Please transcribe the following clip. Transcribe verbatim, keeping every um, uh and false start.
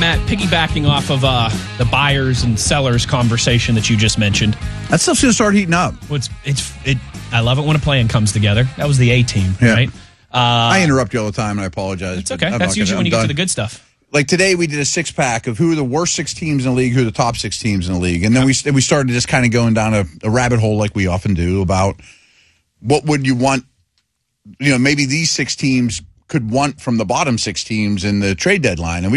Matt, piggybacking off of uh, the buyers and sellers conversation that you just mentioned. That stuff's going to start heating up. Well, it's, it's, it, I love it when a plan comes together. That was the A team, yeah. right? Uh, I interrupt you all the time, and I apologize. It's okay. That's usually gonna, when you I'm get done. to the good stuff. Like today, we did a six pack of who are the worst six teams in the league, who are the top six teams in the league, and then we we started just kind of going down a, a rabbit hole like we often do about what would you want. You know, maybe these six teams could want from the bottom six teams in the trade deadline, and we